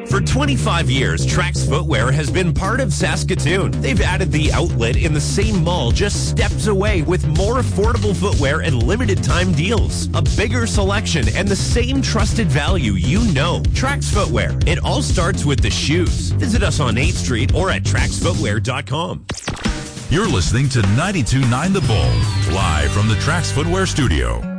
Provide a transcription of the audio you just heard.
For 25 years, Trax Footwear has been part of Saskatoon. They've added the outlet in the same mall just steps away with more affordable footwear and limited time deals. A bigger selection and the same trusted value you know. Trax Footwear. It all starts with the shoes. Visit us on 8th Street or at traxfootwear.com. You're listening to 92.9 The Bull, live from the Trax Footwear studio.